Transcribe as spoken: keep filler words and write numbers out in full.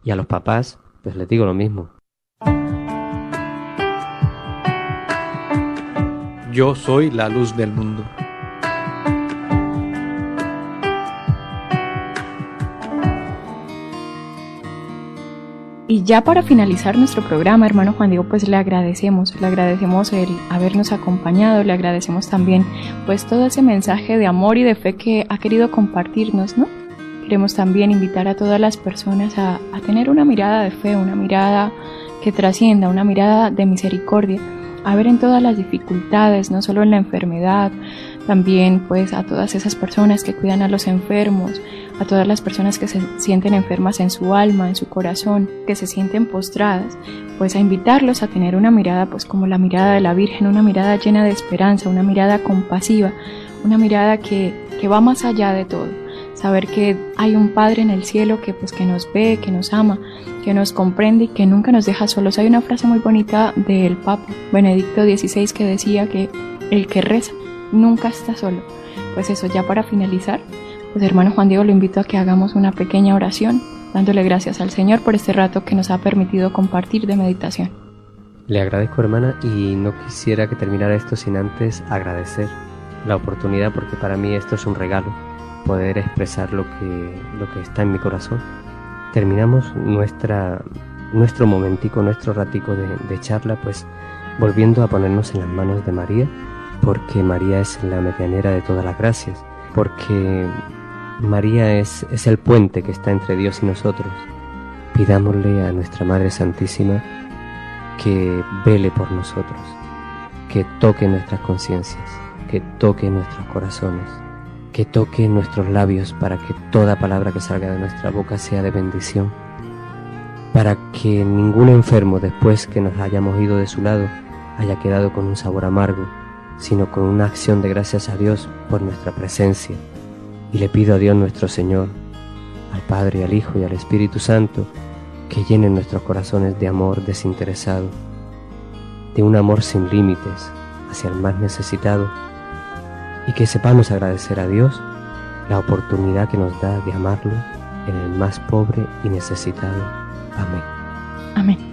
Y a los papás, pues les digo lo mismo. Yo soy la luz del mundo. Y ya para finalizar nuestro programa, hermano Juan Diego, pues le agradecemos, le agradecemos el habernos acompañado, le agradecemos también pues todo ese mensaje de amor y de fe que ha querido compartirnos, ¿no? Queremos también invitar a todas las personas a, a tener una mirada de fe, una mirada que trascienda, una mirada de misericordia, a ver en todas las dificultades, no solo en la enfermedad, también pues a todas esas personas que cuidan a los enfermos, a todas las personas que se sienten enfermas en su alma, en su corazón, que se sienten postradas, pues a invitarlos a tener una mirada pues como la mirada de la Virgen, una mirada llena de esperanza, una mirada compasiva, una mirada que, que va más allá de todo. Saber que hay un Padre en el cielo que pues que nos ve, que nos ama, que nos comprende y que nunca nos deja solos. Hay una frase muy bonita del Papa Benedicto dieciséis que decía que el que reza nunca está solo. Pues eso, ya para finalizar, pues hermano Juan Diego, lo invito a que hagamos una pequeña oración, dándole gracias al Señor por este rato que nos ha permitido compartir de meditación. Le agradezco, hermana, y no quisiera que terminara esto sin antes agradecer la oportunidad, porque para mí esto es un regalo, poder expresar lo que, lo que está en mi corazón. Terminamos nuestra, nuestro momentico, nuestro ratico de, de charla, pues volviendo a ponernos en las manos de María, porque María es la medianera de todas las gracias, porque María es, es el puente que está entre Dios y nosotros. Pidámosle a nuestra Madre Santísima que vele por nosotros, que toque nuestras conciencias, que toque nuestros corazones, que toque nuestros labios para que toda palabra que salga de nuestra boca sea de bendición, para que ningún enfermo después que nos hayamos ido de su lado haya quedado con un sabor amargo, sino con una acción de gracias a Dios por nuestra presencia. Y le pido a Dios nuestro Señor, al Padre, al Hijo y al Espíritu Santo, que llenen nuestros corazones de amor desinteresado, de un amor sin límites hacia el más necesitado, y que sepamos agradecer a Dios la oportunidad que nos da de amarlo en el más pobre y necesitado. Amén. Amén.